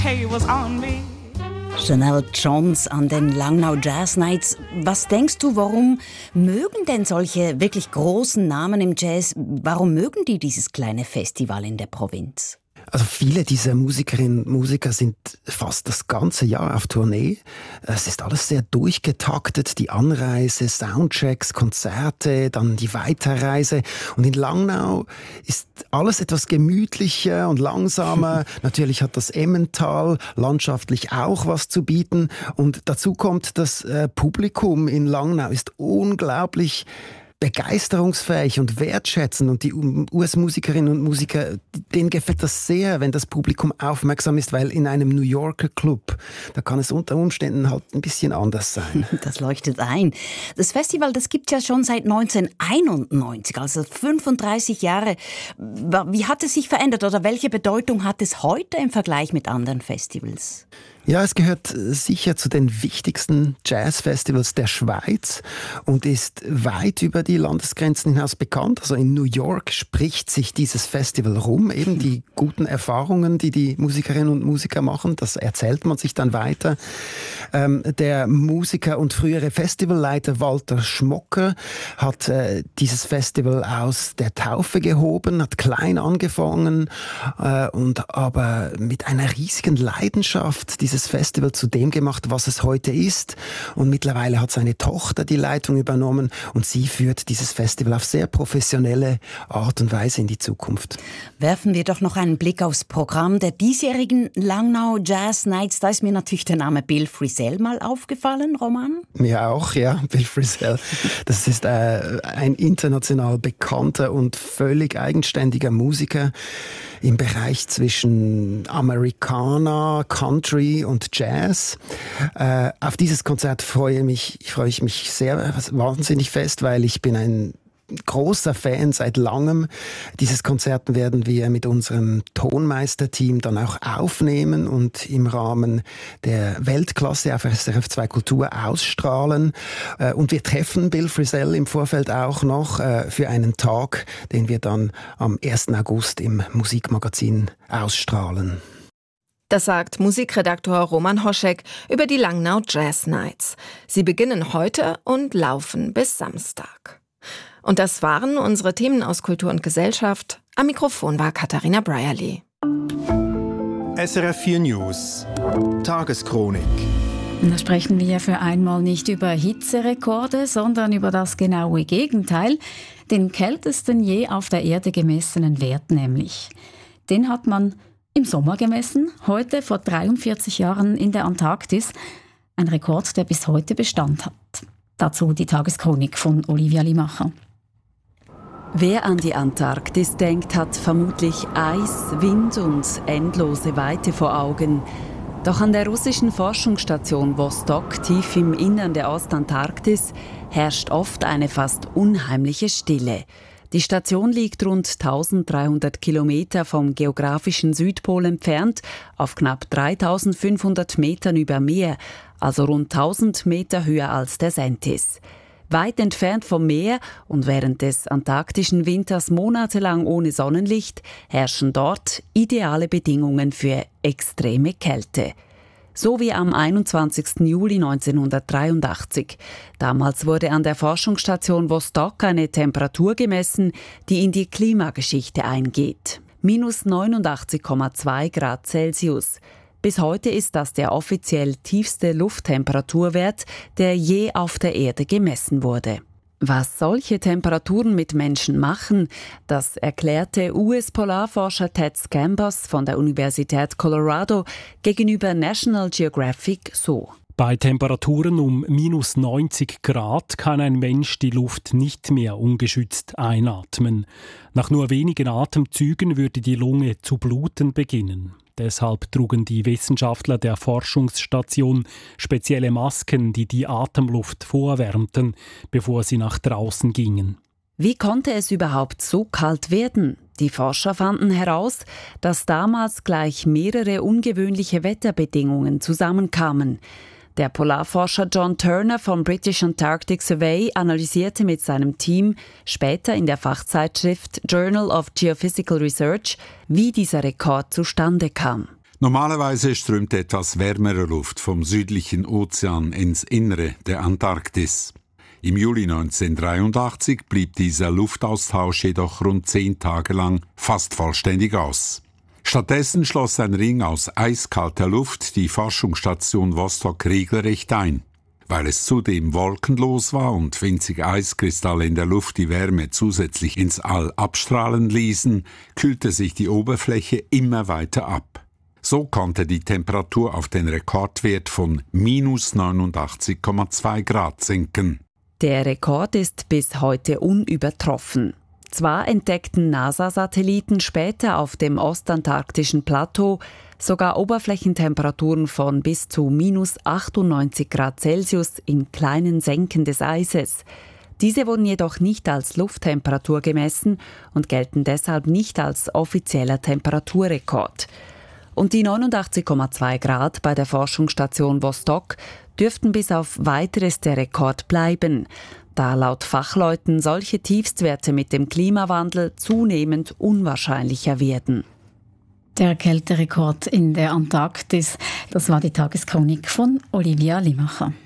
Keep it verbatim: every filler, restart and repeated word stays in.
tables on me. Janelle Johns an den Langnau Jazz Nights. Was denkst du, warum mögen denn solche wirklich großen Namen im Jazz, warum mögen die dieses kleine Festival in der Provinz? Also viele dieser Musikerinnen und Musiker sind fast das ganze Jahr auf Tournee. Es ist alles sehr durchgetaktet, die Anreise, Soundchecks, Konzerte, dann die Weiterreise. Und in Langnau ist alles etwas gemütlicher und langsamer. Natürlich hat das Emmental landschaftlich auch was zu bieten. Und dazu kommt, das äh, Publikum in Langnau ist unglaublich begeisterungsfähig und wertschätzend, und die U S-Musikerinnen und Musiker, denen gefällt das sehr, wenn das Publikum aufmerksam ist, weil in einem New Yorker Club, da kann es unter Umständen halt ein bisschen anders sein. Das leuchtet ein. Das Festival, das gibt es ja schon seit neunzehnhunderteinundneunzig, also fünfunddreißig Jahre. Wie hat es sich verändert oder welche Bedeutung hat es heute im Vergleich mit anderen Festivals? Ja, es gehört sicher zu den wichtigsten Jazzfestivals der Schweiz und ist weit über die Landesgrenzen hinaus bekannt. Also in New York spricht sich dieses Festival rum, eben die guten Erfahrungen, die die Musikerinnen und Musiker machen, das erzählt man sich dann weiter. Ähm, der Musiker und frühere Festivalleiter Walter Schmocker hat äh, dieses Festival aus der Taufe gehoben, hat klein angefangen äh, und aber mit einer riesigen Leidenschaft dieses Festival zu dem gemacht, was es heute ist. Und mittlerweile hat seine Tochter die Leitung übernommen und sie führt dieses Festival auf sehr professionelle Art und Weise in die Zukunft. Werfen wir doch noch einen Blick aufs Programm der diesjährigen Langnau Jazz Nights. Da ist mir natürlich der Name Bill Frisell mal aufgefallen, Roman. Mir auch, ja, Bill Frisell. Das ist äh, ein international bekannter und völlig eigenständiger Musiker im Bereich zwischen Americana, Country und Jazz. Äh, auf dieses Konzert freue mich, freue ich mich sehr wahnsinnig fest, weil ich bin ein großer Fan seit langem. Dieses Konzert werden wir mit unserem Tonmeisterteam dann auch aufnehmen und im Rahmen der Weltklasse auf S R F zwei Kultur ausstrahlen. Und wir treffen Bill Frisell im Vorfeld auch noch für einen Tag, den wir dann am ersten August im Musikmagazin ausstrahlen. Das sagt Musikredaktor Roman Hoschek über die Langnau Jazz Nights. Sie beginnen heute und laufen bis Samstag. Und das waren unsere Themen aus Kultur und Gesellschaft. Am Mikrofon war Katharina Brierly. S R F vier News. Tageschronik. Da sprechen wir für einmal nicht über Hitzerekorde, sondern über das genaue Gegenteil. Den kältesten je auf der Erde gemessenen Wert nämlich. Den hat man im Sommer gemessen, heute vor dreiundvierzig Jahren in der Antarktis. Ein Rekord, der bis heute Bestand hat. Dazu die Tageschronik von Olivia Limacher. Wer an die Antarktis denkt, hat vermutlich Eis, Wind und endlose Weite vor Augen. Doch an der russischen Forschungsstation Vostok, tief im Innern der Ostantarktis, herrscht oft eine fast unheimliche Stille. Die Station liegt rund eintausenddreihundert Kilometer vom geografischen Südpol entfernt, auf knapp dreitausendfünfhundert Metern über Meer, also rund tausend Meter höher als der Sentis. Weit entfernt vom Meer und während des antarktischen Winters monatelang ohne Sonnenlicht herrschen dort ideale Bedingungen für extreme Kälte. So wie am einundzwanzigsten Juli neunzehnhundertdreiundachtzig. Damals wurde an der Forschungsstation Vostok eine Temperatur gemessen, die in die Klimageschichte eingeht. minus neunundachtzig Komma zwei Grad Celsius. Bis heute ist das der offiziell tiefste Lufttemperaturwert, der je auf der Erde gemessen wurde. Was solche Temperaturen mit Menschen machen, das erklärte U S-Polarforscher Ted Scambos von der Universität Colorado gegenüber National Geographic so. Bei Temperaturen um minus neunzig Grad kann ein Mensch die Luft nicht mehr ungeschützt einatmen. Nach nur wenigen Atemzügen würde die Lunge zu bluten beginnen. Deshalb trugen die Wissenschaftler der Forschungsstation spezielle Masken, die die Atemluft vorwärmten, bevor sie nach draußen gingen. Wie konnte es überhaupt so kalt werden? Die Forscher fanden heraus, dass damals gleich mehrere ungewöhnliche Wetterbedingungen zusammenkamen. Der Polarforscher John Turner vom British Antarctic Survey analysierte mit seinem Team später in der Fachzeitschrift Journal of Geophysical Research, wie dieser Rekord zustande kam. Normalerweise strömt etwas wärmere Luft vom südlichen Ozean ins Innere der Antarktis. Im Juli neunzehnhundertdreiundachtzig blieb dieser Luftaustausch jedoch rund zehn Tage lang fast vollständig aus. Stattdessen schloss ein Ring aus eiskalter Luft die Forschungsstation Vostok regelrecht ein. Weil es zudem wolkenlos war und winzige Eiskristalle in der Luft die Wärme zusätzlich ins All abstrahlen ließen, kühlte sich die Oberfläche immer weiter ab. So konnte die Temperatur auf den Rekordwert von minus neunundachtzig Komma zwei Grad sinken. Der Rekord ist bis heute unübertroffen. Zwar entdeckten NASA-Satelliten später auf dem ostantarktischen Plateau sogar Oberflächentemperaturen von bis zu minus achtundneunzig Grad Celsius in kleinen Senken des Eises. Diese wurden jedoch nicht als Lufttemperatur gemessen und gelten deshalb nicht als offizieller Temperaturrekord. Und die neunundachtzig Komma zwei Grad bei der Forschungsstation Vostok dürften bis auf Weiteres der Rekord bleiben, da laut Fachleuten solche Tiefstwerte mit dem Klimawandel zunehmend unwahrscheinlicher werden. Der Kälterekord in der Antarktis, das war die Tageschronik von Olivia Limacher.